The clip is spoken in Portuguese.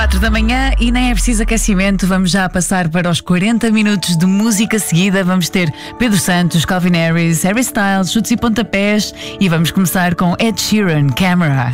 4 da manhã e nem é preciso aquecimento, vamos já passar para os 40 minutos de música seguida. Vamos ter Pedro Santos, Calvin Harris, Harry Styles, Chutes e Pontapés e vamos começar com Ed Sheeran, Camera.